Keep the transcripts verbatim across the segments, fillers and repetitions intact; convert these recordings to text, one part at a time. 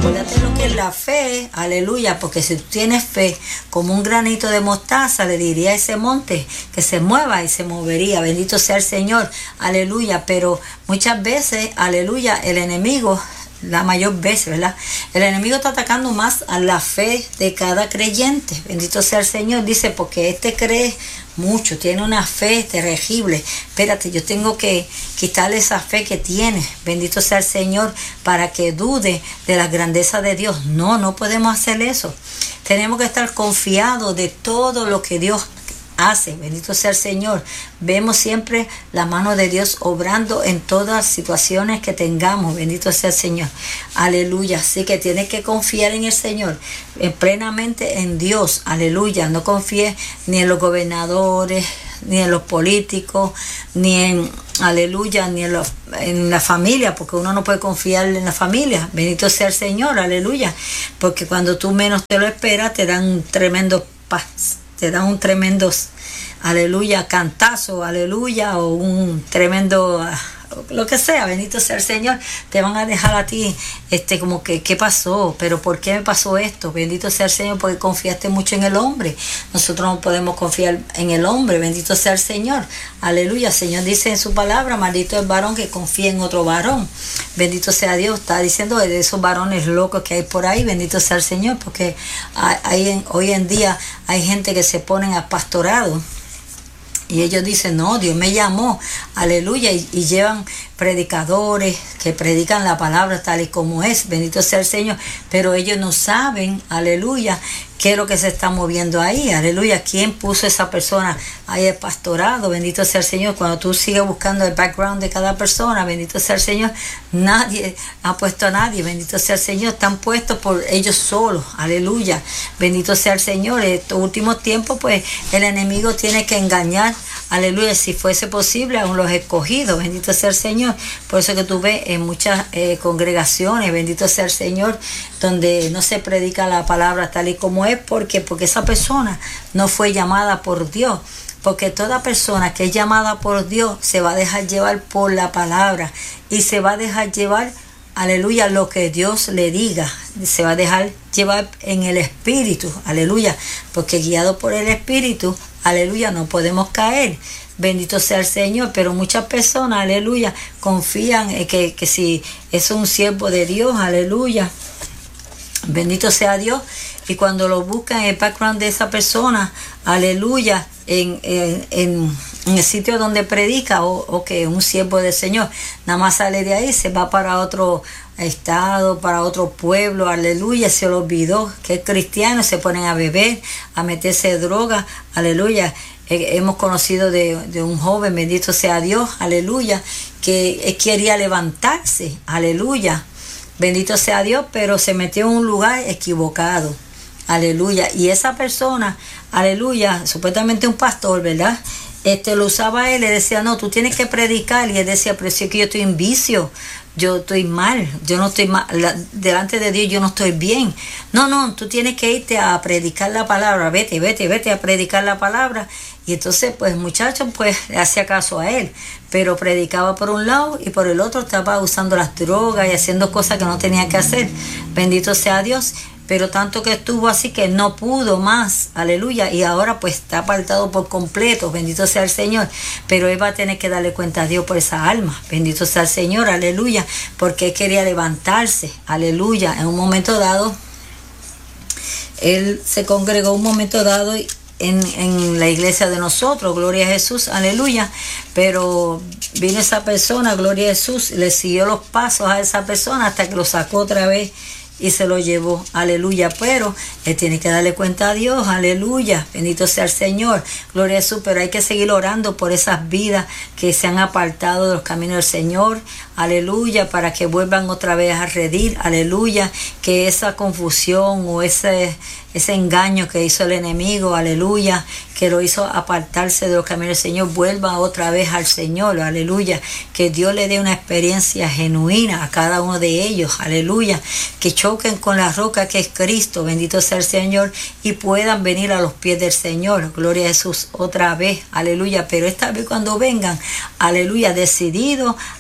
Acuérdate lo que es la fe, aleluya, porque si tú tienes fe como un granito de mostaza, le diría a ese monte que se mueva y se movería. Bendito sea el Señor, aleluya. Pero muchas veces, aleluya, el enemigo, la mayor vez, ¿verdad? El enemigo está atacando más a la fe de cada creyente. Bendito sea el Señor. Dice, porque este cree mucho, tiene una fe terrible. Espérate, yo tengo que quitarle esa fe que tiene. Bendito sea el Señor, para que dude de la grandeza de Dios. No, no podemos hacer eso. Tenemos que estar confiados de todo lo que Dios hace. Bendito sea el Señor. Vemos siempre la mano de Dios obrando en todas las situaciones que tengamos. Bendito sea el Señor. Aleluya. Así que tienes que confiar en el Señor, en, plenamente en Dios. Aleluya. No confíes ni en los gobernadores, ni en los políticos, ni en, aleluya, ni en, los, en la familia, porque uno no puede confiar en la familia. Bendito sea el Señor. Aleluya. Porque cuando tú menos te lo esperas, te dan un tremendo paz. Te dan un tremendo, aleluya, cantazo, aleluya, o un tremendo, lo que sea, bendito sea el Señor. Te van a dejar a ti, este, como que, ¿qué pasó? ¿Pero por qué me pasó esto? Bendito sea el Señor, porque confiaste mucho en el hombre. Nosotros no podemos confiar en el hombre, bendito sea el Señor. Aleluya, el Señor dice en su palabra, maldito el varón que confía en otro varón. Bendito sea Dios. Está diciendo de esos varones locos que hay por ahí, bendito sea el Señor, porque hay en, hoy en día hay gente que se ponen a pastorado. Y ellos dicen, no, Dios me llamó, aleluya, y, y llevan predicadores que predican la palabra tal y como es, bendito sea el Señor, pero ellos no saben, aleluya, qué es lo que se está moviendo ahí, aleluya, quién puso esa persona ahí el pastorado, bendito sea el Señor. Cuando tú sigues buscando el background de cada persona, bendito sea el Señor, nadie ha puesto a nadie, bendito sea el Señor, están puestos por ellos solos, aleluya, bendito sea el Señor. En estos últimos tiempos, pues, el enemigo tiene que engañar, aleluya, si fuese posible, a los escogidos, bendito sea el Señor. Por eso que tú ves en muchas eh, congregaciones, bendito sea el Señor, donde no se predica la palabra tal y como es, porque porque esa persona no fue llamada por Dios. Porque toda persona que es llamada por Dios se va a dejar llevar por la palabra y se va a dejar llevar, aleluya, lo que Dios le diga. Se va a dejar llevar en el Espíritu, aleluya, porque guiado por el Espíritu, aleluya, no podemos caer. Bendito sea el Señor, pero muchas personas, aleluya, confían en que, que si es un siervo de Dios, aleluya, bendito sea Dios, y cuando lo buscan en el background de esa persona, aleluya, en, en, en, en el sitio donde predica, o, o que un siervo del Señor, nada más sale de ahí, se va para otro estado, para otro pueblo, aleluya, se lo olvidó que es cristiano, se ponen a beber, a meterse droga, aleluya. Hemos conocido de, de un joven, bendito sea Dios, aleluya, que quería levantarse, aleluya, bendito sea Dios, pero se metió en un lugar equivocado, aleluya, y esa persona, aleluya, supuestamente un pastor, ¿verdad? Este lo usaba él, le decía, no, tú tienes que predicar, y él decía, pero si es que yo estoy en vicio, yo estoy mal, yo no estoy mal, la, delante de Dios yo no estoy bien. No, no, tú tienes que irte a predicar la palabra, vete, vete, vete a predicar la palabra. Y entonces, pues, muchacho, pues, le hacía caso a él, pero predicaba por un lado y por el otro estaba usando las drogas y haciendo cosas que no tenía que hacer. Bendito sea Dios. Pero tanto que estuvo así que no pudo más, aleluya, y ahora pues está apartado por completo, bendito sea el Señor, pero él va a tener que darle cuenta a Dios por esa alma, bendito sea el Señor, aleluya, porque él quería levantarse, aleluya, en un momento dado, él se congregó un momento dado en, en la iglesia de nosotros, gloria a Jesús, aleluya, pero vino esa persona, gloria a Jesús, le siguió los pasos a esa persona hasta que lo sacó otra vez y se lo llevó, aleluya, pero él tiene que darle cuenta a Dios, aleluya, bendito sea el Señor, gloria a Jesús, pero hay que seguir orando por esas vidas que se han apartado de los caminos del Señor, aleluya, para que vuelvan otra vez a redir, aleluya, que esa confusión o ese, ese engaño que hizo el enemigo, aleluya, que lo hizo apartarse de los caminos del Señor, vuelva otra vez al Señor, aleluya, que Dios le dé una experiencia genuina a cada uno de ellos, aleluya, que choquen con la roca que es Cristo, bendito sea el Señor, y puedan venir a los pies del Señor, gloria a Jesús, otra vez, aleluya, pero esta vez cuando vengan, aleluya, decidido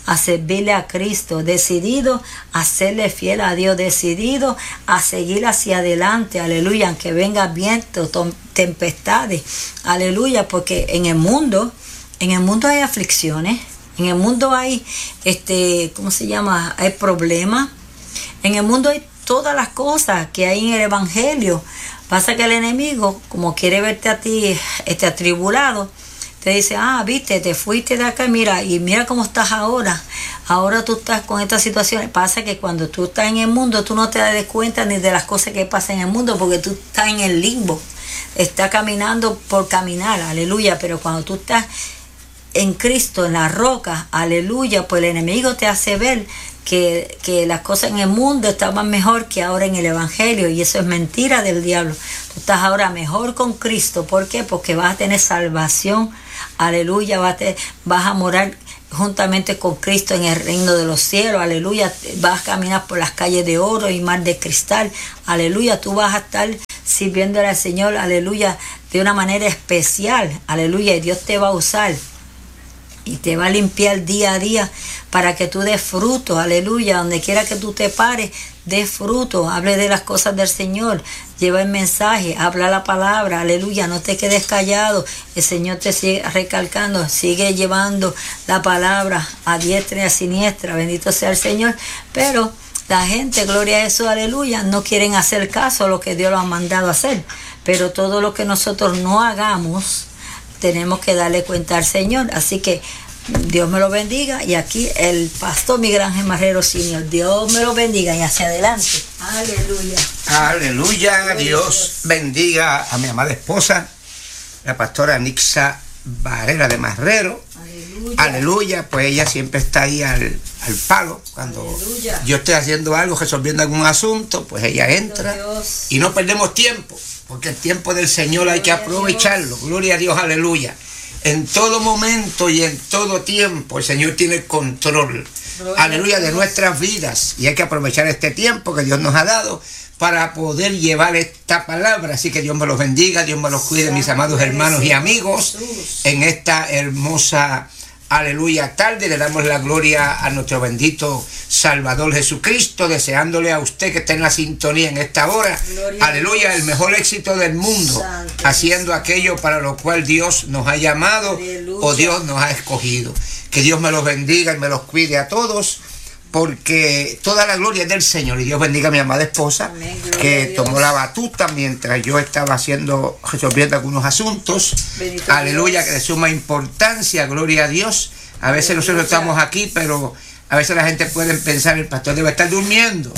a servirle a Cristo, decidido a serle fiel a Dios, decidido a seguir hacia adelante, aleluya, aunque venga viento, tempestades, aleluya, porque en el mundo, en el mundo hay aflicciones, en el mundo hay, este, ¿cómo se llama? Hay problemas, en el mundo hay todas las cosas que hay en el Evangelio. Pasa que el enemigo, como quiere verte a ti este, atribulado, te dice, ah, viste, te fuiste de acá, mira, y mira cómo estás ahora. Ahora tú estás con estas situaciones. Pasa que cuando tú estás en el mundo, tú no te das cuenta ni de las cosas que pasan en el mundo, porque tú estás en el limbo. Estás caminando por caminar, aleluya. Pero cuando tú estás en Cristo, en la roca, aleluya, pues el enemigo te hace ver que, que las cosas en el mundo estaban mejor que ahora en el Evangelio, y eso es mentira del diablo. Tú estás ahora mejor con Cristo. ¿Por qué? Porque vas a tener salvación, aleluya, vas a, te, vas a morar juntamente con Cristo en el reino de los cielos, aleluya, vas a caminar por las calles de oro y mar de cristal, aleluya, tú vas a estar sirviéndole al Señor, aleluya, de una manera especial, aleluya, y Dios te va a usar y te va a limpiar día a día para que tú des fruto, aleluya, donde quiera que tú te pares, des fruto, hable de las cosas del Señor, lleva el mensaje, habla la palabra, aleluya, no te quedes callado, el Señor te sigue recalcando, sigue llevando la palabra a diestra y a siniestra, bendito sea el Señor, pero la gente, gloria a Jesús, aleluya, no quieren hacer caso a lo que Dios los ha mandado a hacer, pero todo lo que nosotros no hagamos, tenemos que darle cuenta al Señor. Así que Dios me lo bendiga. Y aquí el pastor Miguel Ángel Marrero Senior. Dios me lo bendiga y hacia adelante. Aleluya. Aleluya. Dios bendiga a mi amada esposa, la pastora Nixa Varela de Marrero. Aleluya. Aleluya. Pues ella siempre está ahí al, al palo. Cuando Aleluya. Yo estoy haciendo algo, resolviendo algún asunto, pues ella entra. Dios. Y no perdemos tiempo, porque el tiempo del Señor hay que aprovecharlo. Gloria a Dios, aleluya. En todo momento y en todo tiempo el Señor tiene el control, aleluya, de nuestras vidas. Y hay que aprovechar este tiempo que Dios nos ha dado para poder llevar esta palabra. Así que Dios me los bendiga, Dios me los cuide, mis amados hermanos y amigos, en esta hermosa aleluya tarde. Le damos la gloria a nuestro bendito Salvador Jesucristo, deseándole a usted que esté en la sintonía en esta hora, gloria aleluya, el mejor éxito del mundo, Santo, haciendo aquello para lo cual Dios nos ha llamado, aleluya, o Dios nos ha escogido. Que Dios me los bendiga y me los cuide a todos, porque toda la gloria es del Señor. Y Dios bendiga a mi amada esposa, amén, que tomó la batuta mientras yo estaba haciendo, resolviendo algunos asuntos, bendito aleluya, Dios, que de suma importancia, gloria a Dios. A veces aleluya, nosotros estamos aquí, pero a veces la gente puede pensar, el pastor debe estar durmiendo.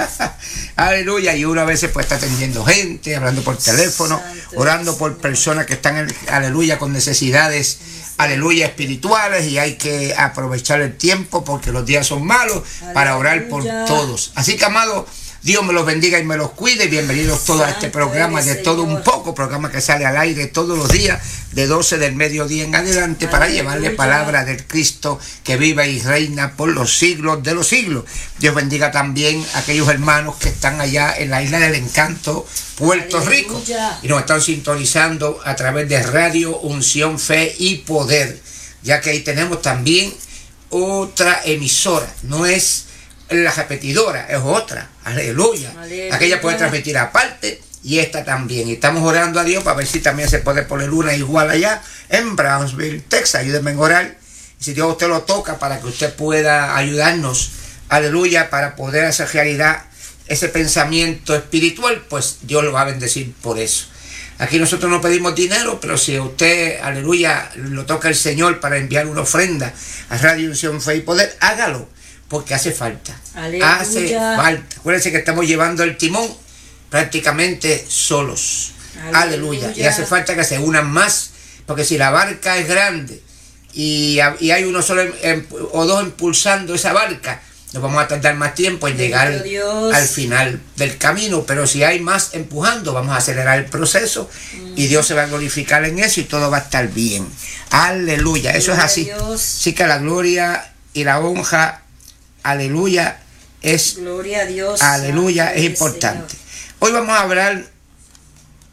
Aleluya, y uno a veces puede estar atendiendo gente, hablando por teléfono, Santo, orando por personas que están, aleluya, con necesidades, aleluya, espirituales, y hay que aprovechar el tiempo porque los días son malos, aleluya, para orar por todos. Así que, amado, Dios me los bendiga y me los cuide. Bienvenidos todos a este programa de todo un poco, programa que sale al aire todos los días de doce del mediodía en adelante, para llevarle palabra del Cristo que vive y reina por los siglos de los siglos. Dios bendiga también a aquellos hermanos que están allá en la Isla del Encanto, Puerto Rico, y nos están sintonizando a través de Radio Unción, Fe y Poder, ya que ahí tenemos también otra emisora, no es la repetidora, es otra, aleluya, aleluya. Aquella puede transmitir aparte y esta también, y estamos orando a Dios para ver si también se puede poner una igual allá en Brownsville, Texas. Ayúdenme en orar, y si Dios usted lo toca, para que usted pueda ayudarnos, aleluya, para poder hacer realidad ese pensamiento espiritual, pues Dios lo va a bendecir por eso. Aquí nosotros no pedimos dinero, pero si a usted, aleluya, lo toca el Señor para enviar una ofrenda a Radio Unción, Fe y Poder, hágalo, porque hace falta. Aleluya. Hace falta. Acuérdense que estamos llevando el timón prácticamente solos. Aleluya. Aleluya. Y hace falta que se unan más, porque si la barca es grande y, y hay uno solo en, en, o dos impulsando esa barca, nos vamos a tardar más tiempo en llegar al final del camino. Pero si hay más empujando, vamos a acelerar el proceso, mm. y Dios se va a glorificar en eso y todo va a estar bien. Aleluya. Eso gloria es así. Sí, que la gloria y la honra, aleluya, es, gloria a Dios, aleluya, es importante. Señor. Hoy vamos a hablar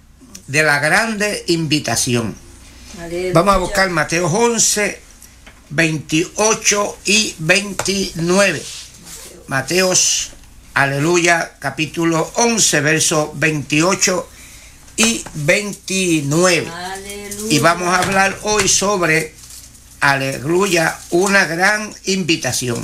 de la grande invitación. Aleluya. Vamos a buscar Mateo once, veintiocho y veintinueve. Mateos, aleluya, capítulo once, versos veintiocho y veintinueve. Aleluya. Y vamos a hablar hoy sobre, aleluya, una gran invitación.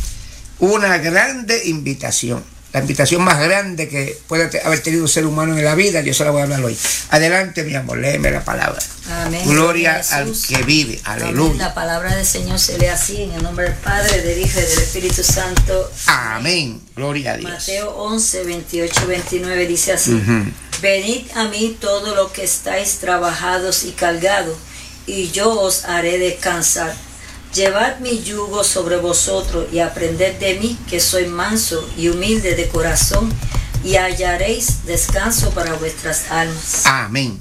Una grande invitación. La invitación más grande que puede haber tenido un ser humano en la vida, yo se la voy a hablar hoy. Adelante, mi amor, léeme la palabra. Amén. Gloria al que vive. Aleluya. Amén. La palabra del Señor se lee así, en el nombre del Padre, del Hijo y del Espíritu Santo. Amén. Gloria a Dios. Mateo once, veintiocho, veintinueve dice así. Uh-huh. Venid a mí todos los que estáis trabajados y cargados, y yo os haré descansar. Llevad mi yugo sobre vosotros y aprended de mí, que soy manso y humilde de corazón, y hallaréis descanso para vuestras almas. Amén.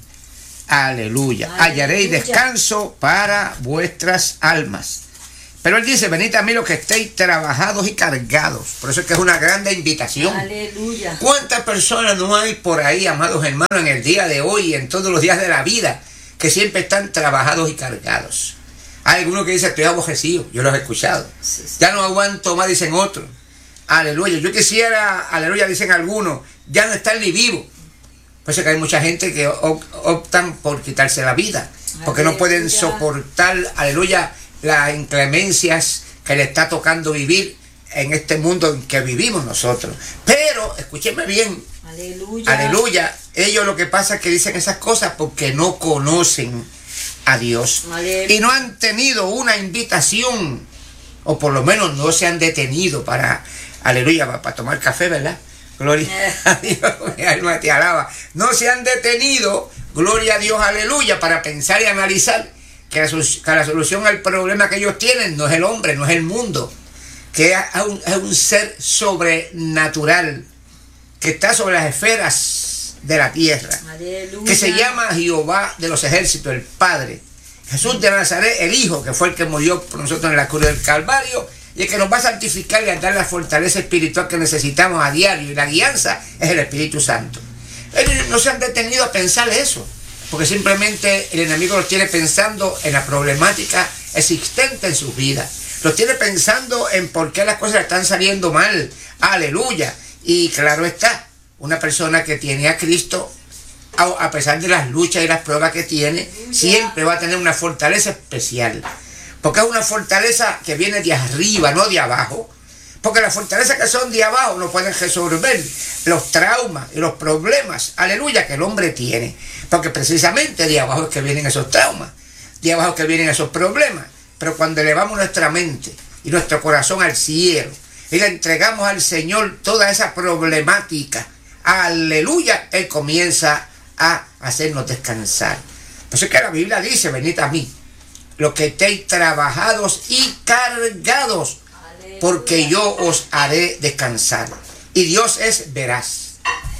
Aleluya. Aleluya. Hallaréis descanso para vuestras almas. Pero él dice, venid a mí los que estéis trabajados y cargados. Por eso es que es una grande invitación. Aleluya. ¿Cuántas personas no hay por ahí, amados hermanos, en el día de hoy y en todos los días de la vida, que siempre están trabajados y cargados? Hay algunos que dicen, estoy aborrecido, yo los he escuchado. Sí, sí. Ya no aguanto más, dicen otros. Aleluya. Yo quisiera, aleluya, dicen algunos, ya no estar ni vivo. Por eso que hay mucha gente que optan por quitarse la vida, porque aleluya. No pueden soportar, aleluya, las inclemencias que le está tocando vivir en este mundo en que vivimos nosotros. Pero, escúchenme bien, aleluya. Aleluya, ellos lo que pasa es que dicen esas cosas porque no conocen a Dios. Aleluya. Y no han tenido una invitación, o por lo menos no se han detenido para, aleluya, para, para tomar café, ¿verdad? Gloria a Dios, mi alma te alaba. No se han detenido, gloria a Dios, aleluya, para pensar y analizar que la, que la solución al problema que ellos tienen no es el hombre, no es el mundo, que es un, es un ser sobrenatural, que está sobre las esferas de la tierra. Aleluya. Que se llama Jehová de los ejércitos, el Padre. Jesús de Nazaret, el Hijo, que fue el que murió por nosotros en la cruz del Calvario, y el que nos va a santificar y a dar la fortaleza espiritual que necesitamos a diario, y la guianza es el Espíritu Santo. Ellos no se han detenido a pensar eso, porque simplemente el enemigo los tiene pensando en la problemática existente en sus vidas. Los tiene pensando en por qué las cosas están saliendo mal. Aleluya. Y claro está, una persona que tiene a Cristo, a, a pesar de las luchas y las pruebas que tiene, siempre va a tener una fortaleza especial. Porque es una fortaleza que viene de arriba, no de abajo. Porque las fortalezas que son de abajo no pueden resolver los traumas y los problemas, aleluya, que el hombre tiene. Porque precisamente de abajo es que vienen esos traumas, de abajo es que vienen esos problemas. Pero cuando elevamos nuestra mente y nuestro corazón al cielo y le entregamos al Señor toda esa problemática, aleluya, Él comienza a hacernos descansar. Por eso es que la Biblia dice, venid a mí, los que estéis trabajados y cargados, porque yo os haré descansar. Y Dios es veraz.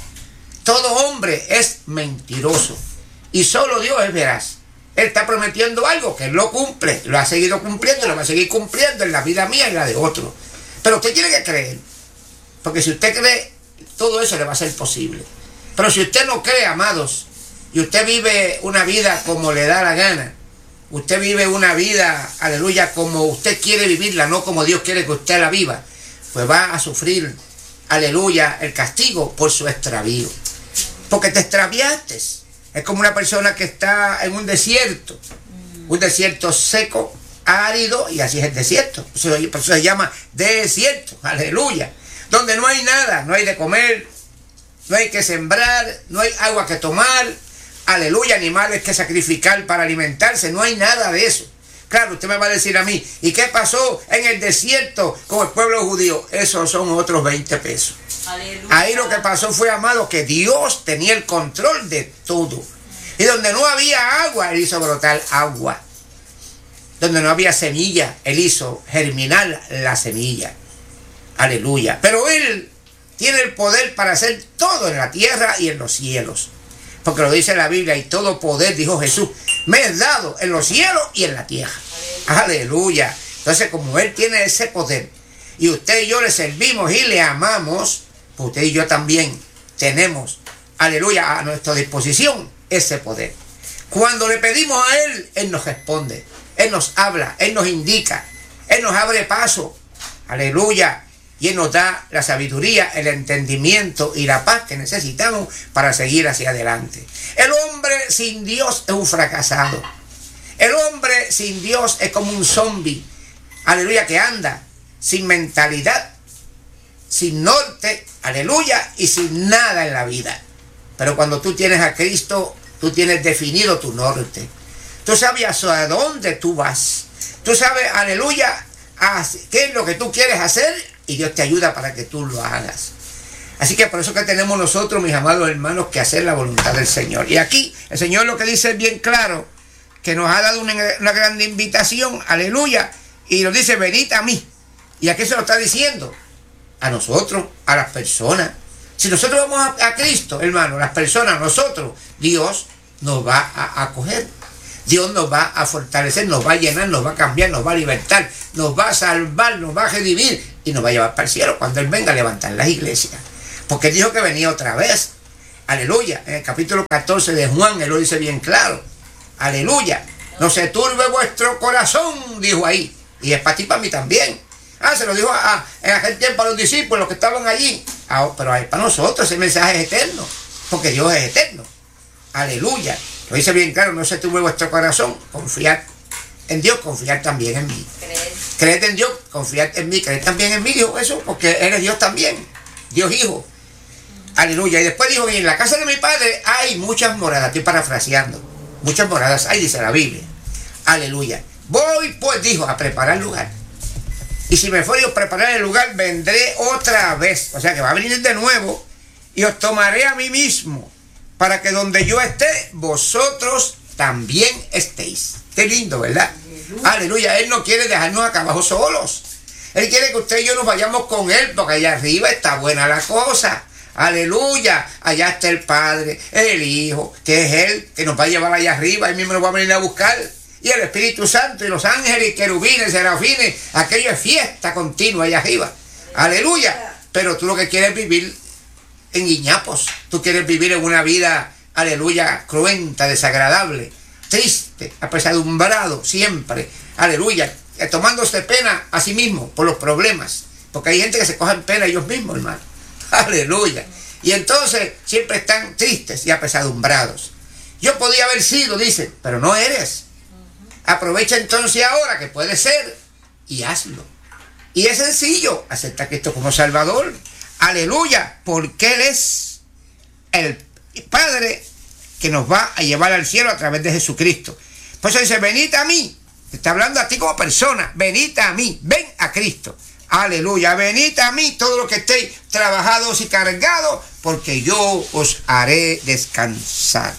Todo hombre es mentiroso y solo Dios es veraz. Él está prometiendo algo que Él lo cumple, lo ha seguido cumpliendo, lo va a seguir cumpliendo en la vida mía y la de otros. Pero usted tiene que creer, porque si usted cree, todo eso le va a ser posible. Pero si usted no cree, amados, y usted vive una vida como le da la gana, usted vive una vida, aleluya, como usted quiere vivirla, no como Dios quiere que usted la viva, pues va a sufrir, aleluya, el castigo por su extravío. Porque te extraviaste. Es como una persona que está en un desierto, un desierto seco, árido, y así es el desierto. Por eso, por eso se llama desierto, aleluya. Donde no hay nada, no hay de comer, no hay que sembrar, no hay agua que tomar, aleluya, animales que sacrificar para alimentarse, no hay nada de eso. Claro, usted me va a decir a mí, ¿y qué pasó en el desierto con el pueblo judío? Esos son otros veinte pesos. Aleluya. Ahí lo que pasó fue, amado, que Dios tenía el control de todo. Y donde no había agua, Él hizo brotar agua. Donde no había semilla, Él hizo germinar la semilla. Aleluya. Pero Él tiene el poder para hacer todo en la tierra y en los cielos. Porque lo dice la Biblia, y todo poder, dijo Jesús, me es dado en los cielos y en la tierra. Aleluya. Aleluya. Entonces, como Él tiene ese poder, y usted y yo le servimos y le amamos, pues usted y yo también tenemos, aleluya, a nuestra disposición ese poder. Cuando le pedimos a Él, Él nos responde. Él nos habla, Él nos indica, Él nos abre paso. Aleluya. Y Él nos da la sabiduría, el entendimiento y la paz que necesitamos para seguir hacia adelante. El hombre sin Dios es un fracasado. El hombre sin Dios es como un zombie. Aleluya, que anda sin mentalidad, sin norte, aleluya, y sin nada en la vida. Pero cuando tú tienes a Cristo, tú tienes definido tu norte. Tú sabes hacia dónde tú vas. Tú sabes, aleluya, qué es lo que tú quieres hacer y Dios te ayuda para que tú lo hagas. Así que por eso que tenemos nosotros, mis amados hermanos, que hacer la voluntad del Señor. Y aquí el Señor lo que dice es bien claro, que nos ha dado una, una gran invitación, aleluya, y nos dice, venid a mí. ¿Y a qué se lo está diciendo? A nosotros, a las personas. Si nosotros vamos a, a Cristo, hermano, las personas, nosotros, Dios nos va a acoger. Dios nos va a fortalecer, nos va a llenar, nos va a cambiar, nos va a libertar, nos va a salvar, nos va a redimir y nos va a llevar para el cielo cuando Él venga a levantar las iglesias. Porque Él dijo que venía otra vez. Aleluya. En el capítulo catorce de Juan, Él lo dice bien claro. Aleluya. No se turbe vuestro corazón, dijo ahí. Y es para ti, para mí también. Ah, se lo dijo a, a, en aquel tiempo a los discípulos, los que estaban allí. Ah, pero es para nosotros, ese mensaje es eterno. Porque Dios es eterno. Aleluya. Lo dice bien claro, no se turbe vuestro corazón. Confiad en Dios, confiad también en mí. Creed. Creed en Dios, confiad en mí. Creed también en mí, dijo eso, porque eres Dios también. Dios Hijo. Aleluya. Y después dijo, y en la casa de mi Padre hay muchas moradas. Estoy parafraseando. Muchas moradas hay, dice la Biblia. Aleluya. Voy, pues, dijo, a preparar lugar. Y si me fuera a preparar el lugar, vendré otra vez. O sea que va a venir de nuevo. Y os tomaré a mí mismo, para que donde yo esté, vosotros también estéis. Qué lindo, ¿verdad? Aleluya. Aleluya. Él no quiere dejarnos acá abajo solos. Él quiere que usted y yo nos vayamos con Él, porque allá arriba está buena la cosa. Aleluya. Allá está el Padre, el Hijo, que es Él, que nos va a llevar allá arriba. Él mismo nos va a venir a buscar. Y el Espíritu Santo y los ángeles y querubines, serafines. Aquello es fiesta continua allá arriba. Aleluya. Aleluya. Pero tú lo que quieres es vivir en guiñapos. Tú quieres vivir en una vida, aleluya, cruenta, desagradable, triste, apesadumbrado siempre. Aleluya. Tomándose pena a sí mismo por los problemas. Porque hay gente que se coge en pena ellos mismos, hermano. Aleluya. Y entonces siempre están tristes y apesadumbrados. Yo podía haber sido, dice, pero no eres. Aprovecha entonces ahora que puede ser y hazlo. Y es sencillo, acepta a Cristo como Salvador. Aleluya, porque Él es el Padre que nos va a llevar al cielo a través de Jesucristo. Por eso dice, venid a mí. Está hablando a ti como persona. Venid a mí, ven a Cristo. Aleluya, venid a mí todos los que estéis trabajados y cargados, porque yo os haré descansar.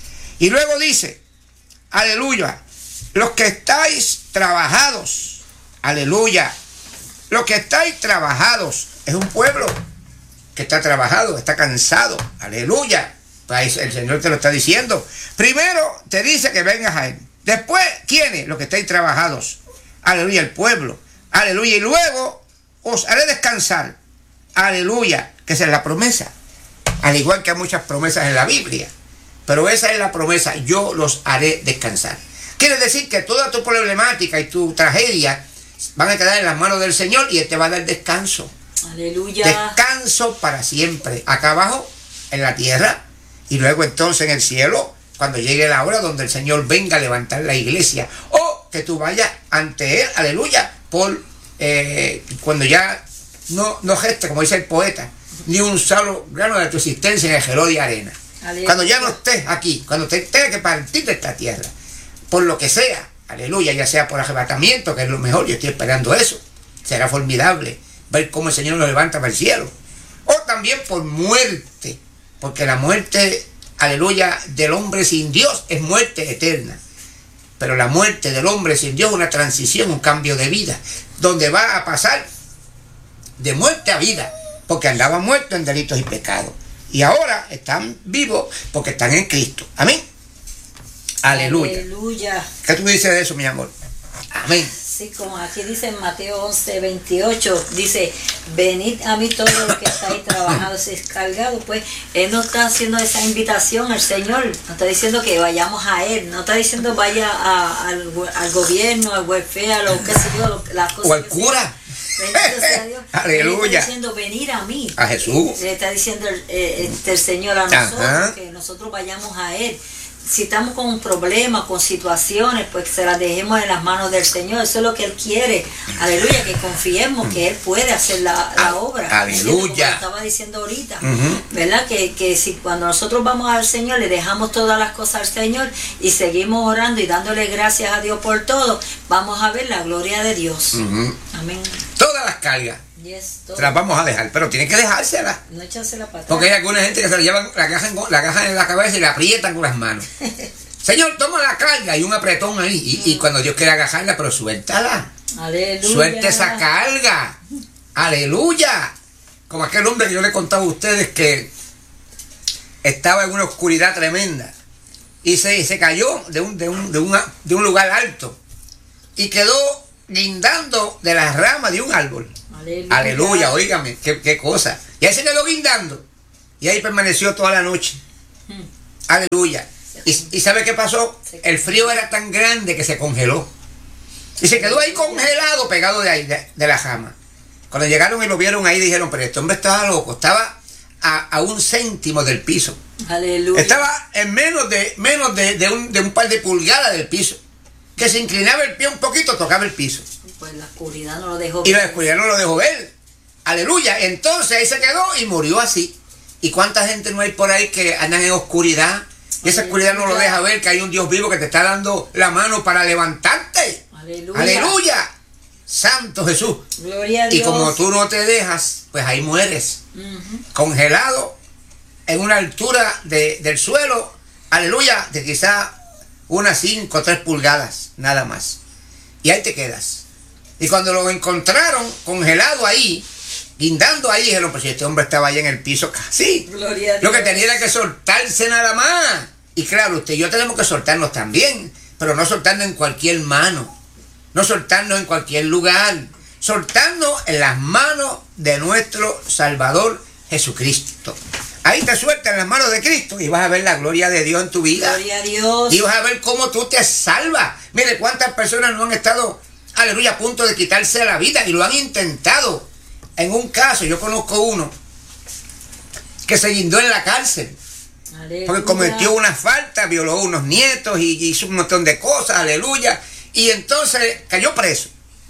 Y luego dice, aleluya, los que estáis trabajados, aleluya, los que estáis trabajados, es un pueblo que está trabajado, está cansado, aleluya. Pues el Señor te lo está diciendo. Primero te dice que vengas a Él. Después, ¿quiénes? Los que estáis trabajados, aleluya, el pueblo, aleluya. Y luego os haré descansar, aleluya, que esa es la promesa. Al igual que hay muchas promesas en la Biblia, pero esa es la promesa, yo los haré descansar. Quiere decir que toda tu problemática y tu tragedia van a quedar en las manos del Señor y Él te va a dar descanso. Aleluya. Descanso para siempre. Acá abajo, en la tierra, y luego entonces en el cielo, cuando llegue la hora donde el Señor venga a levantar la iglesia. O que tú vayas ante Él, aleluya, por eh, cuando ya no, no geste, como dice el poeta, ni un solo grano de tu existencia en el geló de arena. Aleluya. Cuando ya no estés aquí, cuando te tengas que partir de esta tierra, por lo que sea, aleluya, ya sea por arrebatamiento, que es lo mejor, yo estoy esperando eso. Será formidable ver cómo el Señor nos levanta para el cielo. O también por muerte, porque la muerte, aleluya, del hombre sin Dios es muerte eterna. Pero la muerte del hombre sin Dios es una transición, un cambio de vida, donde va a pasar de muerte a vida, porque andaban muertos en delitos y pecados. Y ahora están vivos porque están en Cristo. Amén. Aleluya. Aleluya. ¿Qué tú dices de eso, mi amor? Amén. Así como aquí dice en Mateo once, veintiocho, dice, venid a mí todos los que estáis trabajados y descargados. Pues Él no está haciendo esa invitación, el Señor no está diciendo que vayamos a Él, no está diciendo vaya a, al, al gobierno, al welfare, a lo que sé yo, lo, las cosas. O al cura. Bendito sea Dios. Aleluya. Él está diciendo venir a mí. A Jesús. Le está diciendo el, el, el Señor a nosotros, Ajá. que nosotros vayamos a Él. Si estamos con un problema, con situaciones, pues se las dejemos en las manos del Señor. Eso es lo que Él quiere. Aleluya, que confiemos que Él puede hacer la, la obra. Aleluya. Como estaba diciendo ahorita, Uh-huh. ¿verdad? Que, que si cuando nosotros vamos al Señor, le dejamos todas las cosas al Señor y seguimos orando y dándole gracias a Dios por todo, vamos a ver la gloria de Dios. Uh-huh. Amén. Todas las cargas Yes, todo. se las vamos a dejar, pero tienen que dejárselas. No echarse la patada. Porque hay alguna gente que se la llevan, la agarran, la agarran en la cabeza y la aprietan con las manos. Señor, toma la carga y un apretón ahí. Y, y cuando Dios quiere agarrarla, pero suéltala. Aleluya. Suelte esa carga. Aleluya. Como aquel hombre que yo le contaba a ustedes que estaba en una oscuridad tremenda. Y se, se cayó de un, de, un, de, una, de un lugar alto. Y quedó guindando de las ramas de un árbol. Aleluya. Aleluya, óigame, qué, qué cosa. Y ahí se quedó guindando. Y ahí permaneció toda la noche. Hmm. Aleluya. ¿Y, ¿Y sabe qué pasó? El frío era tan grande que se congeló. Y se quedó ahí congelado, pegado de ahí, de, de la jama. Cuando llegaron y lo vieron ahí, dijeron, pero este hombre estaba loco. Estaba a, a un céntimo del piso. Aleluya. Estaba en menos de menos de, de, un, de un par de pulgadas del piso. Que se inclinaba el pie un poquito, tocaba el piso. Pues la oscuridad no lo dejó Y ver. la oscuridad no lo dejó ver. Aleluya. Entonces ahí se quedó y murió así. ¿Y cuánta gente no hay por ahí que andan en oscuridad? Y esa oscuridad no lo deja ver que hay un Dios vivo que te está dando la mano para levantarte. Aleluya. Aleluya. Santo Jesús. Gloria a Dios. Y como tú no te dejas, pues ahí mueres. Uh-huh. Congelado en una altura de, del suelo. Aleluya. De quizá unas cinco o tres pulgadas, nada más. Y ahí te quedas. Y cuando lo encontraron congelado ahí, guindando ahí, dijeron, pues si este hombre estaba ahí en el piso casi. Gloria a Dios. Lo que tenía era que soltarse nada más. Y claro, usted y yo tenemos que soltarnos también, pero no soltarnos en cualquier mano, no soltarnos en cualquier lugar, soltarnos en las manos de nuestro Salvador Jesucristo. Ahí te sueltas en las manos de Cristo y vas a ver la gloria de Dios en tu vida. Gloria a Dios. Y vas a ver cómo tú te salvas. Mire cuántas personas no han estado, aleluya, a punto de quitarse la vida y lo han intentado. En un caso, yo conozco uno que se guindó en la cárcel. Aleluya. Porque cometió una falta, violó unos nietos y hizo un montón de cosas, aleluya. Y entonces cayó preso.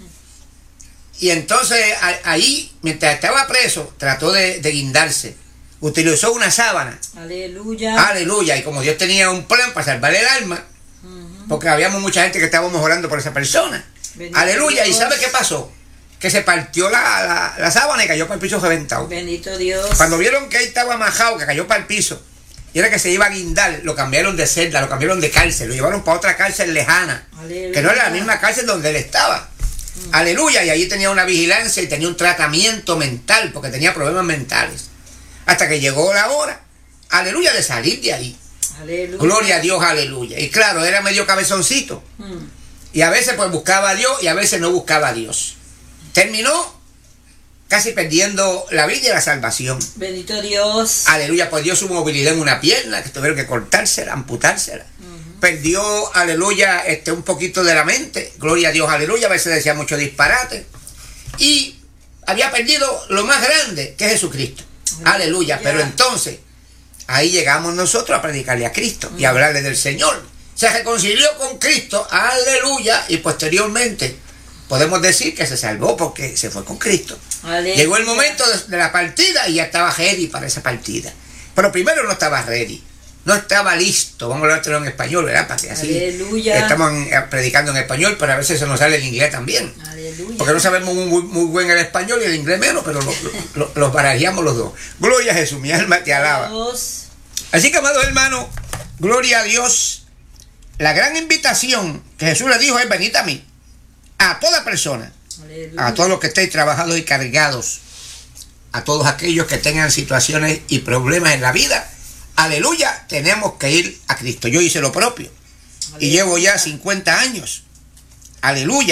Y entonces a, ahí, mientras estaba preso, trató de, de guindarse. Utilizó una sábana. Aleluya. Aleluya. Y como Dios tenía un plan para salvarle el alma, uh-huh. porque habíamos mucha gente que estábamos orando por esa persona. Bendito aleluya. Dios. ¿Y sabe qué pasó? Que se partió la, la, la sábana y cayó para el piso reventado. Bendito Dios. Cuando vieron que ahí estaba majado, que cayó para el piso, y era que se iba a guindar, lo cambiaron de celda, lo cambiaron de cárcel, lo llevaron para otra cárcel lejana, aleluya. Que no era la misma cárcel donde él estaba. Mm. Aleluya, y allí tenía una vigilancia y tenía un tratamiento mental, porque tenía problemas mentales. Hasta que llegó la hora, aleluya, de salir de ahí. Aleluya. Gloria a Dios, aleluya. Y claro, era medio cabezoncito. Mm. Y a veces pues buscaba a Dios y a veces no buscaba a Dios. Terminó casi perdiendo la vida y la salvación. Bendito Dios. Aleluya, pues dio su movilidad en una pierna, que tuvieron que cortársela, amputársela. Uh-huh. Perdió, aleluya, este, un poquito de la mente. Gloria a Dios, aleluya, a veces decía mucho disparate. Y había perdido lo más grande, que es Jesucristo. Aleluya, aleluya. Pero entonces, ahí llegamos nosotros a predicarle a Cristo uh-huh. y a hablarle del Señor. Se reconcilió con Cristo, aleluya, y posteriormente podemos decir que se salvó porque se fue con Cristo. Aleluya. Llegó el momento de, de la partida y ya estaba ready para esa partida. Pero primero no estaba ready. No estaba listo. Vamos a hablarlo en español, ¿verdad? Para que así Aleluya. Estamos en, predicando en español, pero a veces se nos sale el inglés también. Aleluya. Porque no sabemos muy, muy buen el español y el inglés menos, pero lo, lo, lo, los barajeamos los dos. Gloria a Jesús, mi alma te alaba. Dios. Así que, amados hermanos, gloria a Dios. La gran invitación que Jesús le dijo es: venid a mí. A toda persona, aleluya. A todos los que estéis trabajados y cargados, a todos aquellos que tengan situaciones y problemas en la vida, aleluya, tenemos que ir a Cristo. Yo hice lo propio aleluya. Y llevo ya cincuenta años, aleluya,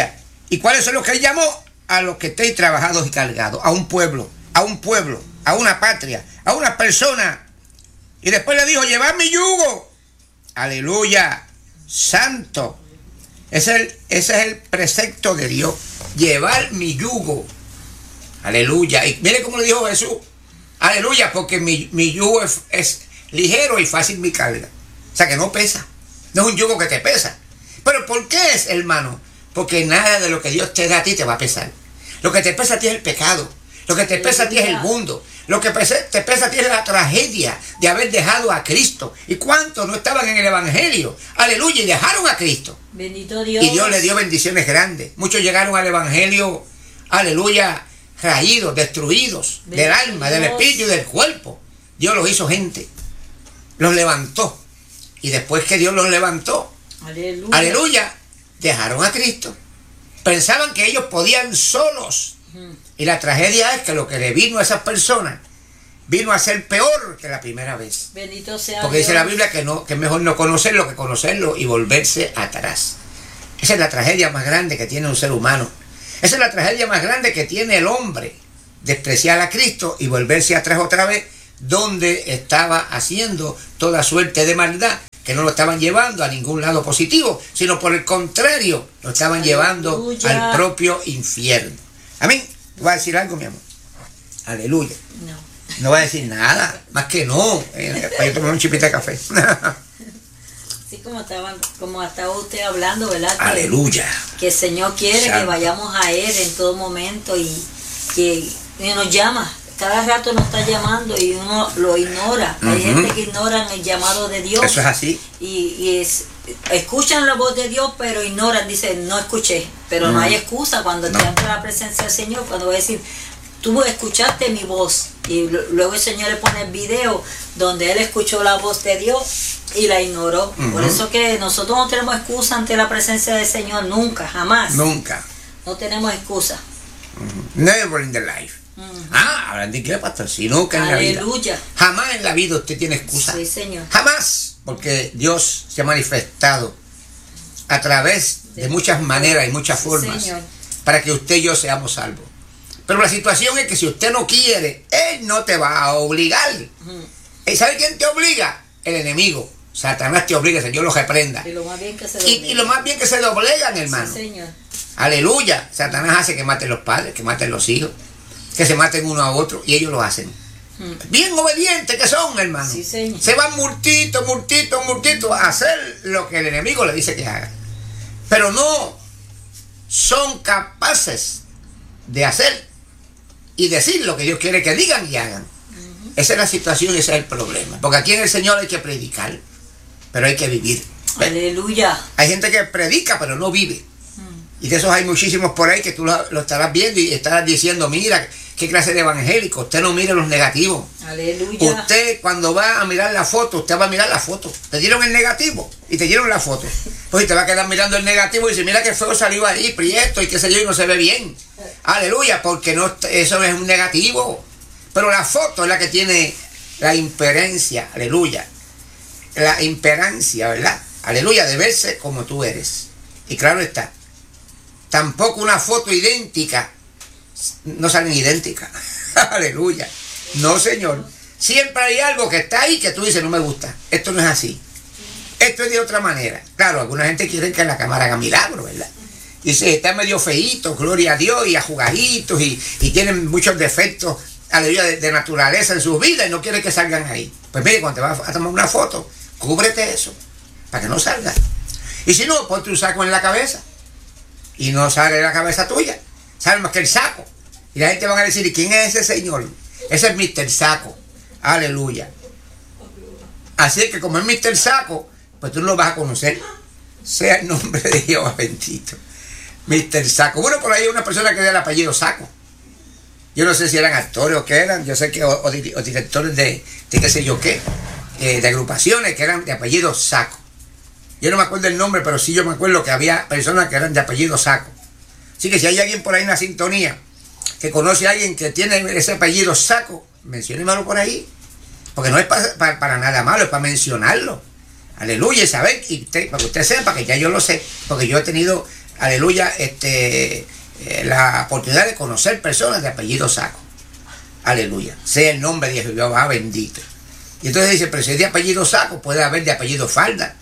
¿Y cuáles son los que él llamó? A los que estéis trabajados y cargados, a un pueblo, a un pueblo, a una patria, a una persona. Y después le dijo, llevad mi yugo. Aleluya, santo. Ese es el, ese es el precepto de Dios, llevar mi yugo. Aleluya. Y mire cómo le dijo Jesús. Aleluya, porque mi, mi yugo es, es ligero y fácil mi carga. O sea que no pesa. No es un yugo que te pesa. ¿Pero por qué es, hermano? Porque nada de lo que Dios te da a ti te va a pesar. Lo que te pesa a ti es el pecado. Lo que te pesa a ti es el mundo. Lo que te pesa a ti es la tragedia de haber dejado a Cristo. ¿Y cuántos no estaban en el Evangelio? Aleluya, y dejaron a Cristo. Bendito Dios. Y Dios le dio bendiciones grandes. Muchos llegaron al Evangelio, aleluya, raídos, destruidos, bendito del alma, Dios, del espíritu y del cuerpo. Dios los hizo gente. Los levantó. Y después que Dios los levantó, aleluya, aleluya, dejaron a Cristo. Pensaban que ellos podían solos. Uh-huh. Y la tragedia es que lo que le vino a esas personas vino a ser peor que la primera vez. Bendito sea Porque Dios. Dice la Biblia que, no, que es mejor no conocerlo que conocerlo y volverse atrás. Esa es la tragedia más grande que tiene un ser humano. Esa es la tragedia más grande que tiene el hombre. Despreciar a Cristo y volverse atrás otra vez, donde estaba haciendo toda suerte de maldad, que no lo estaban llevando a ningún lado positivo, sino por el contrario, lo estaban aleluya, llevando al propio infierno. Amén. ¿Tú vas a decir algo, mi amor? Aleluya. No. No va a decir nada, más que no. Eh, para yo tomar un chipito de café. Así como estaban, como estaba usted hablando, ¿verdad? Que, aleluya. Que el Señor quiere Santo. Que vayamos a Él en todo momento y que y nos llama. Cada rato nos está llamando y uno lo ignora. Uh-huh. Hay gente que ignora el llamado de Dios. Eso es así. Y, y es, escuchan la voz de Dios, pero ignoran. Dicen, no escuché. Pero uh-huh. no hay excusa cuando no. te ante la presencia del Señor. Cuando va a decir, tú escuchaste mi voz. Y luego el Señor le pone el video donde Él escuchó la voz de Dios y la ignoró. Uh-huh. Por eso que nosotros no tenemos excusa ante la presencia del Señor. Nunca, jamás. Nunca. No tenemos excusa. Uh-huh. Never in the life. Uh-huh. Ah, hablan de qué, pastor, si nunca en aleluya. La vida. Jamás en la vida usted tiene excusa. Sí, Señor. Jamás, porque Dios se ha manifestado a través de muchas maneras y muchas sí, formas Señor. Para que usted y yo seamos salvos. Pero la situación es que si usted no quiere, Él no te va a obligar. Uh-huh. ¿Y sabe quién te obliga? El enemigo. Satanás te obliga, Señor lo reprenda. Y lo más bien que se doblegan. Y, y lo más bien que se doblegan, hermano. Sí, Señor. Aleluya. Satanás hace que maten los padres, que maten los hijos, que se maten uno a otro, y ellos lo hacen. Hmm. Bien obedientes que son, hermano. Sí, señor. Se van multito, multito, multito a hacer lo que el enemigo le dice que haga. Pero no son capaces de hacer y decir lo que Dios quiere que digan y hagan. Uh-huh. Esa es la situación, ese es el problema. Porque aquí en el Señor hay que predicar, pero hay que vivir. Aleluya. Hay gente que predica, pero no vive. Y de esos hay muchísimos por ahí que tú lo, lo estarás viendo y estarás diciendo, mira, qué clase de evangélico. Usted no mire los negativos. Aleluya. Usted cuando va a mirar la foto, usted va a mirar la foto. Te dieron el negativo y te dieron la foto. Pues te va a quedar mirando el negativo y dice, mira qué feo salió ahí, prieto y qué sé yo, y no se ve bien. Aleluya, porque no, eso es un negativo. Pero la foto es la que tiene la imperencia, aleluya. La imperancia, ¿verdad? Aleluya, de verse como tú eres. Y claro está. Tampoco una foto idéntica, no salen idénticas. Aleluya. No, Señor. Siempre hay algo que está ahí que tú dices, no me gusta. Esto no es así. Esto es de otra manera. Claro, alguna gente quiere que la cámara haga milagro, ¿verdad? Y se está medio feíto, gloria a Dios, y ajugaditos, y, y tienen muchos defectos, aleluya, de, de naturaleza en sus vidas, y no quiere que salgan ahí. Pues mire, cuando te vas a tomar una foto, cúbrete eso, para que no salga. Y si no, ponte un saco en la cabeza. Y no sale la cabeza tuya, sale más que el saco. Y la gente va a decir, ¿y quién es ese señor? Ese es mister Saco. Aleluya. Así que como es mister Saco, pues tú no lo vas a conocer. Sea el nombre de Jehová bendito. mister Saco. Bueno, por ahí hay una persona que da el apellido Saco. Yo no sé si eran actores o qué eran. Yo sé que, o, o, o directores de, de qué sé yo qué, eh, de agrupaciones que eran de apellido Saco. Yo no me acuerdo el nombre, pero sí yo me acuerdo que había personas que eran de apellido Saco. Así que si hay alguien por ahí en la sintonía que conoce a alguien que tiene ese apellido Saco, menciónemelo por ahí. Porque no es pa, pa, para nada malo, es para mencionarlo. Aleluya, ¿sabes? Y usted, para que usted sepa que ya yo lo sé, porque yo he tenido aleluya, este, eh, la oportunidad de conocer personas de apellido Saco. Aleluya. Sea el nombre de Jehová bendito. Y entonces dice, pero si es de apellido Saco, puede haber de apellido Falda.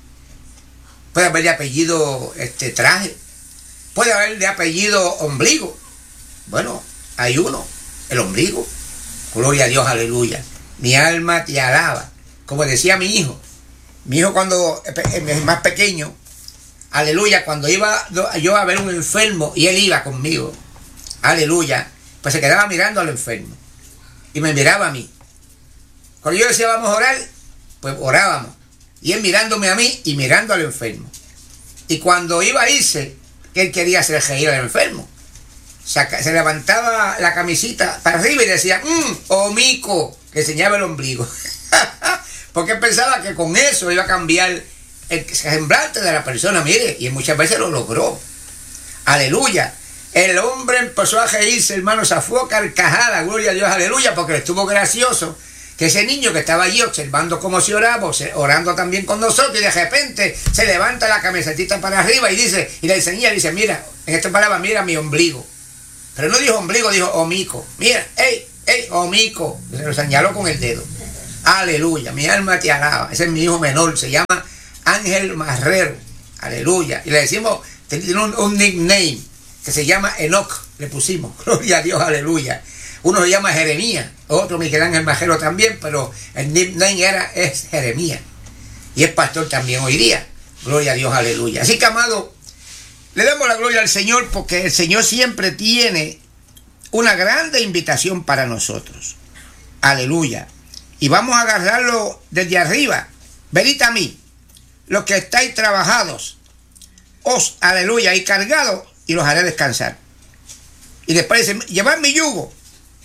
Puede haber de apellido este, Traje. Puede haber de apellido Ombligo. Bueno, hay uno, el ombligo. Gloria a Dios, aleluya. Mi alma te alaba. Como decía mi hijo. Mi hijo cuando es más pequeño, aleluya, cuando iba yo a ver un enfermo y él iba conmigo, aleluya, pues se quedaba mirando al enfermo y me miraba a mí. Cuando yo decía vamos a orar, pues orábamos. Y él mirándome a mí y mirando al enfermo. Y cuando iba a irse, él quería hacer reír al enfermo. Se, se levantaba la camisita para arriba y decía, mmm, omico, que enseñaba el ombligo. Porque él pensaba que con eso iba a cambiar el semblante de la persona, mire, y muchas veces lo logró. Aleluya. El hombre empezó a reírse, hermano, se fue a carcajada, gloria a Dios, aleluya, porque le estuvo gracioso que ese niño que estaba allí observando cómo se oraba, orando también con nosotros, y de repente se levanta la camisetita para arriba y dice, y le enseña, y dice, mira, en esta palabra, mira mi ombligo. Pero no dijo ombligo, dijo omico. Mira, ey, ey, omico. Se lo señaló con el dedo. Aleluya, mi alma te alaba. Ese es mi hijo menor, se llama Ángel Marrero. Aleluya. Y le decimos, tiene un, un nickname que se llama Enoch, le pusimos. Gloria a Dios, aleluya. Uno se llama Jeremías, otro Miguel Ángel Marrero también, pero el nickname era, es Jeremías. Y es pastor también hoy día. Gloria a Dios, aleluya. Así que, amado, le damos la gloria al Señor porque el Señor siempre tiene una grande invitación para nosotros. Aleluya. Y vamos a agarrarlo desde arriba. Venid a mí, los que estáis trabajados, os, aleluya, y cargados, y los haré descansar. Y después dice, llevad mi yugo.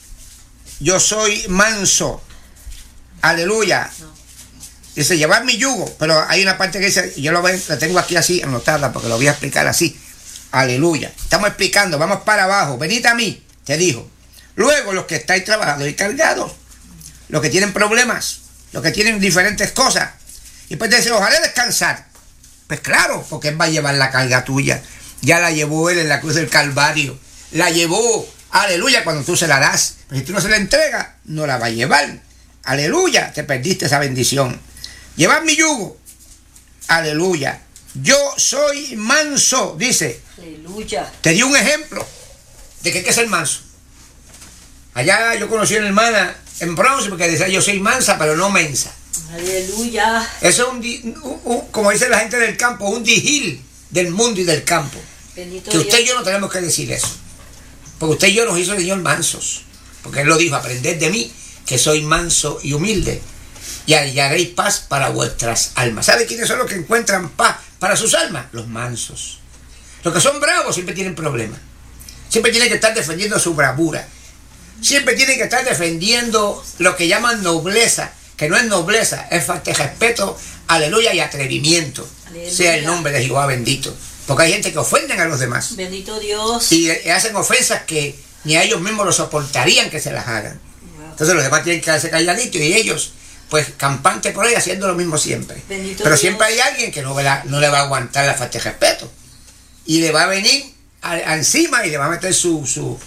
Yo soy manso. Aleluya. Dice, llevad mi yugo. Pero hay una parte que dice, yo lo voy, la tengo aquí así anotada porque lo voy a explicar así. Aleluya. Estamos explicando, vamos para abajo. Venid a mí, te dijo. Luego los que estáis trabajados y cargados, los que tienen problemas, los que tienen diferentes cosas. Y pues te dice, os haré descansar. Pues claro, porque Él va a llevar la carga tuya. Ya la llevó Él en la cruz del Calvario. La llevó, aleluya, cuando tú se la das. Pero si tú no se la entregas, no la va a llevar. Aleluya, te perdiste esa bendición. Llevad mi yugo. Aleluya. Yo soy manso, dice. Aleluya. Te di un ejemplo de que hay que ser manso. Allá yo conocí a una hermana en Bronce porque decía yo soy mansa, pero no mensa. Aleluya. Eso es un, un, un, como dice la gente del campo, un digil del mundo y del campo. Bendito que usted Dios. y yo no tenemos que decir eso. Porque usted y yo nos hizo el Señor mansos. Porque Él lo dijo, aprended de mí, que soy manso y humilde, y hallaréis paz para vuestras almas. ¿Sabe quiénes son los que encuentran paz para sus almas? Los mansos. Los que son bravos siempre tienen problemas. Siempre tienen que estar defendiendo su bravura. Siempre tienen que estar defendiendo lo que llaman nobleza, que no es nobleza, es falta de respeto, aleluya, y atrevimiento. Aleluya. Sea el nombre de Jehová bendito. Porque hay gente que ofenden a los demás. Bendito Dios. Y hacen ofensas que ni a ellos mismos lo soportarían que se las hagan. Entonces los demás tienen que quedarse calladitos y ellos, pues, campantes por ahí haciendo lo mismo siempre. Bendito Pero Dios. siempre hay alguien que no, no le va a aguantar la falta de respeto. Y le va a venir a, a encima y le va a meter su, su,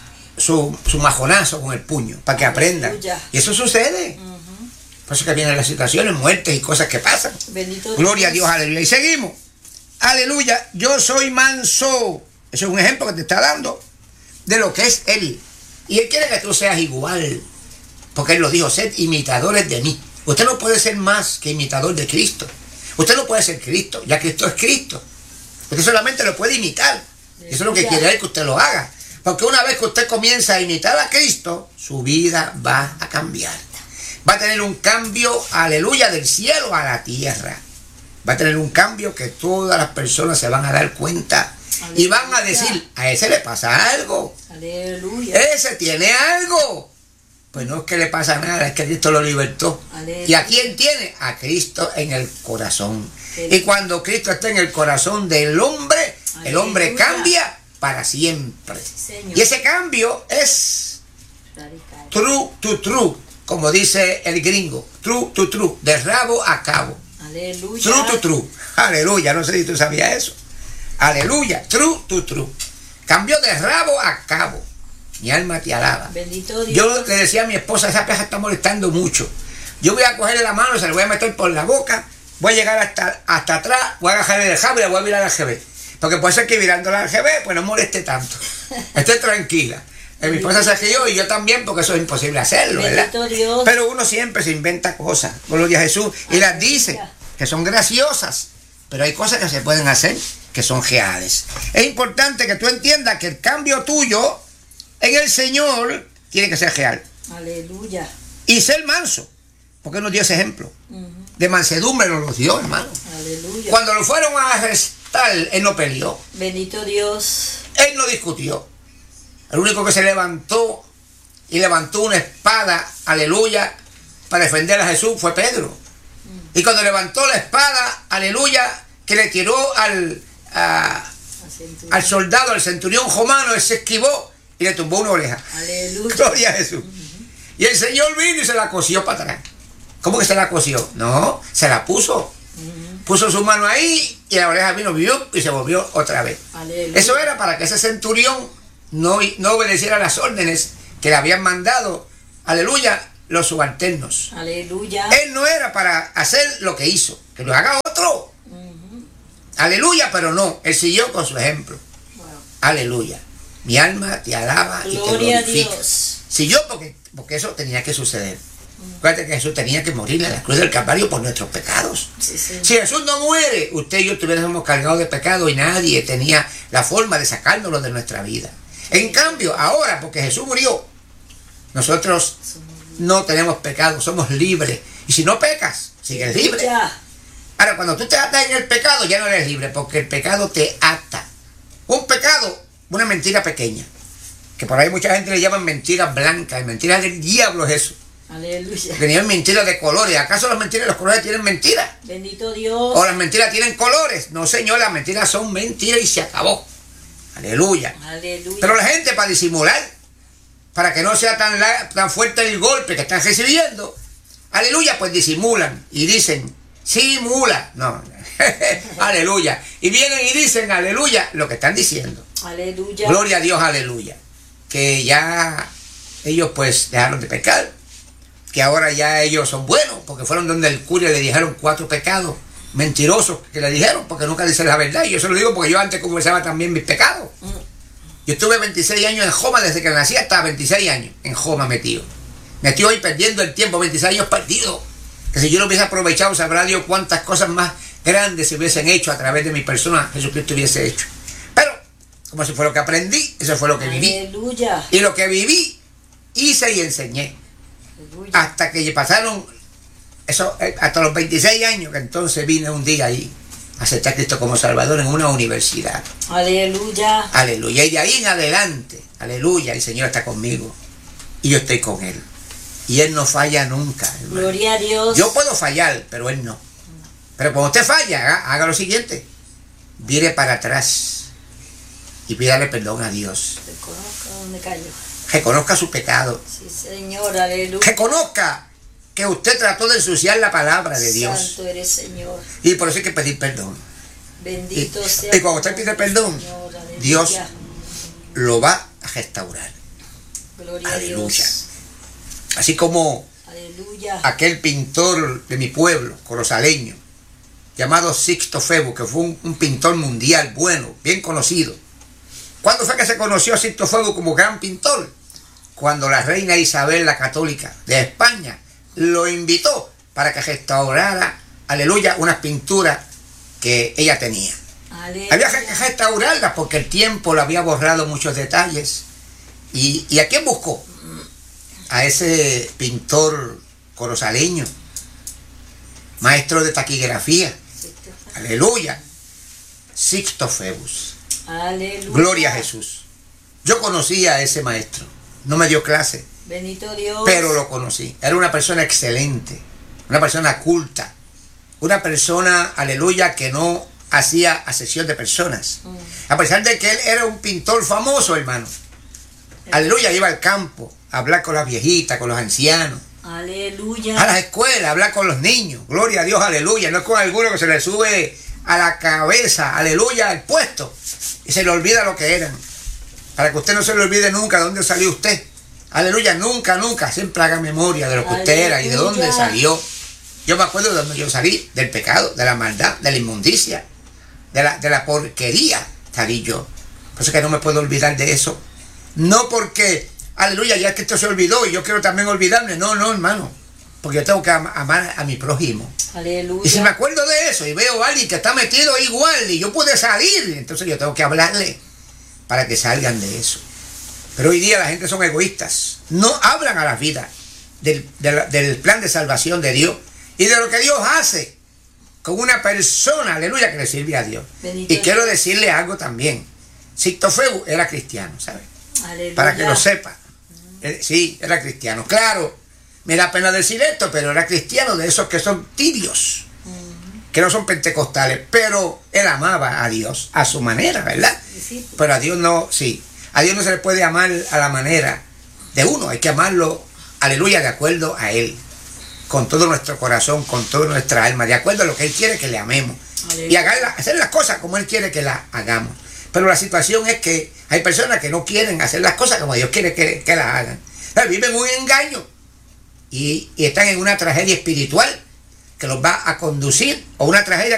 su, su majonazo con el puño para que aprendan. Aleluya. Y eso sucede. Uh-huh. Por eso que vienen las situaciones, muertes y cosas que pasan. Bendito Gloria Dios. a Dios, aleluya. Y seguimos. Aleluya, yo soy manso. Ese es un ejemplo que te está dando de lo que es Él. Y Él quiere que tú seas igual. Porque Él lo dijo, sed imitadores de mí. Usted no puede ser más que imitador de Cristo. Usted no puede ser Cristo, ya Cristo es Cristo. Usted solamente lo puede imitar. Eso es lo que quiere Él que usted lo haga. Porque una vez que usted comienza a imitar a Cristo, su vida va a cambiar. Va a tener un cambio, aleluya, del cielo a la tierra. Va a tener un cambio que todas las personas se van a dar cuenta. Aleluya. Y van a decir, a ese le pasa algo. Aleluya. Ese tiene algo. Pues no es que le pasa nada, es que Cristo lo libertó. Aleluya. ¿Y a quién tiene? A Cristo en el corazón. Aleluya. Y cuando Cristo está en el corazón del hombre, aleluya, el hombre cambia para siempre. Señor. Y ese cambio es radical. True to true, como dice el gringo. True to true, de rabo a cabo. Aleluya. True to true. Aleluya, no sé si tú sabías eso. Aleluya. True to true. Cambió de rabo a cabo. Mi alma te alaba. Bendito Dios. Yo le decía a mi esposa, esa peja está molestando mucho. Yo voy a cogerle la mano, se la voy a meter por la boca, voy a llegar hasta, hasta atrás, voy a agarrarle el jabo y la voy a virar al revés. Porque puede ser que mirándola al revés, pues no moleste tanto. Esté tranquila. Eh, mi esposa se rió y yo también, porque eso es imposible hacerlo, ¿verdad? Dios. Pero uno siempre se inventa cosas, gloria a Jesús, y las dice, que son graciosas, pero hay cosas que se pueden hacer que son reales. Es importante que tú entiendas que el cambio tuyo en el Señor tiene que ser real. Aleluya. Y ser manso, porque Él nos dio ese ejemplo. Uh-huh. De mansedumbre nos lo dio, hermano. Aleluya. Cuando lo fueron a arrestar, Él no peleó. Bendito Dios. Él no discutió. El único que se levantó y levantó una espada, aleluya, para defender a Jesús fue Pedro. Uh-huh. Y cuando levantó la espada, aleluya, que le tiró al, a, al soldado, al centurión romano, él se esquivó y le tumbó una oreja. Aleluya. Gloria a Jesús. Uh-huh. Y el Señor vino y se la cosió para atrás. ¿Cómo que se la cosió? No, se la puso. Uh-huh. Puso su mano ahí y la oreja vino, vio y se volvió otra vez. Aleluya. Eso era para que ese centurión no, no obedeciera las órdenes que le habían mandado, aleluya, los subalternos. Aleluya. Él no era para hacer lo que hizo, que lo haga otro. Uh-huh. Aleluya, pero no, él siguió con su ejemplo. Wow. Aleluya. Mi alma te alaba y te glorifica. Gloria a Dios. Siguió porque, porque eso tenía que suceder. Acuérdate que Jesús tenía que morir en la cruz del Calvario por nuestros pecados. Sí, sí. Si Jesús no muere, usted y yo estuviéramos cargados de pecado y nadie tenía la forma de sacárnoslo de nuestra vida. En cambio, ahora, porque Jesús murió, nosotros no tenemos pecado, somos libres. Y si no pecas, sigues libre. Ahora, cuando tú te atas en el pecado, ya no eres libre, porque el pecado te ata. Un pecado, una mentira pequeña, que por ahí mucha gente le llaman mentiras blancas, mentiras del diablo es eso. Aleluya. Tenían mentiras de colores. ¿Acaso las mentiras de los colores tienen mentiras? Bendito Dios. ¿O las mentiras tienen colores? No, señor, las mentiras son mentiras y se acabó. Aleluya. Aleluya. Pero la gente, para disimular, para que no sea tan, tan fuerte el golpe que están recibiendo, aleluya, pues disimulan y dicen, simula. No, aleluya. Y vienen y dicen, aleluya, lo que están diciendo. Aleluya. Gloria a Dios, aleluya. Que ya ellos pues dejaron de pecar, que ahora ya ellos son buenos, porque fueron donde el cura le dijeron cuatro pecados mentirosos que le dijeron, porque nunca dicen la verdad. Y yo se lo digo porque yo antes confesaba también mis pecados. Yo estuve veintiséis años en Joma, desde que nací hasta veintiséis años en Joma metido. Metido ahí perdiendo el tiempo, veintiséis años perdidos. Que si yo lo hubiese aprovechado, sabrá Dios cuántas cosas más grandes se hubiesen hecho a través de mi persona, Jesucristo hubiese hecho. Pero, como si fue lo que aprendí, eso fue lo que viví. Aleluya. Y lo que viví, hice y enseñé. Aleluya. Hasta que pasaron, eso, hasta los veintiséis años, que entonces vine un día ahí a aceptar a Cristo como Salvador en una universidad. Aleluya. Aleluya. Y de ahí en adelante, aleluya, el Señor está conmigo. Y yo estoy con Él. Y Él no falla nunca, hermano. Gloria a Dios. Yo puedo fallar, pero Él no. Pero cuando usted falla, haga, haga lo siguiente. Vire para atrás y pídale perdón a Dios. Reconozca dónde cayó. Reconozca su pecado. Sí, Señor, aleluya. Reconozca que usted trató de ensuciar la palabra de Dios. Santo eres, Señor. Y por eso hay que pedir perdón. Bendito y, sea. Y cuando usted pide perdón, Señor, Dios lo va a restaurar. Gloria aleluya. A Dios. Así como aleluya. Aquel pintor de mi pueblo, corozaleño, llamado Sixto Febo, que fue un, un pintor mundial bueno, bien conocido. ¿Cuándo fue que se conoció a Sixto Febo como gran pintor? Cuando la reina Isabel la Católica de España lo invitó para que restaurara, aleluya, unas pinturas que ella tenía. Aleluya. Había que restaurarlas porque el tiempo le había borrado muchos detalles. ¿Y, y a quién buscó? A ese pintor corozaleño, maestro de taquigrafía. Aleluya. Sixto Febus. Aleluya. Gloria a Jesús. Yo conocí a ese maestro. No me dio clase. Bendito Dios. Pero lo conocí. Era una persona excelente. Una persona culta. Una persona, aleluya, que no hacía acepción de personas. Mm. A pesar de que él era un pintor famoso, hermano. Aleluya, iba al campo a hablar con las viejitas, con los ancianos. Aleluya. A las escuelas, a hablar con los niños. Gloria a Dios, aleluya. No es con alguno que se le sube a la cabeza, aleluya, al puesto, y se le olvida lo que eran. Para que usted no se le olvide nunca de dónde salió usted. Aleluya, nunca, nunca, siempre haga memoria de lo que usted aleluya. Era y de dónde salió. Yo me acuerdo de dónde yo salí, del pecado, de la maldad, de la inmundicia, de la, de la porquería, salí yo. Por eso que no me puedo olvidar de eso. No porque, aleluya, ya que esto se olvidó y yo quiero también olvidarme. No, no, hermano. Porque yo tengo que am amar a mi prójimo. Aleluya. Y si me acuerdo de eso y veo a alguien que está metido igual y yo puedo salir, entonces yo tengo que hablarle para que salgan de eso. Pero hoy día la gente son egoístas. No hablan a la vida del, del, del plan de salvación de Dios y de lo que Dios hace con una persona, aleluya, que le sirve a Dios. Bendito y quiero decirle algo también. Sixto Feu era cristiano, ¿sabes? Aleluya. Para que lo sepa. Mm. Sí, era cristiano. Claro, me da pena decir esto, pero era cristiano de esos que son tibios, mm. que no son pentecostales, pero él amaba a Dios a su manera, ¿verdad? Sí. Pero a Dios no, sí. A Dios no se le puede amar a la manera de uno, hay que amarlo, aleluya, de acuerdo a Él, con todo nuestro corazón, con toda nuestra alma, de acuerdo a lo que Él quiere que le amemos. Aleluya. Y haga, hacer las cosas como Él quiere que las hagamos. Pero la situación es que hay personas que no quieren hacer las cosas como Dios quiere que, que las hagan. O sea, viven un engaño y, y están en una tragedia espiritual que los va a conducir, o una tragedia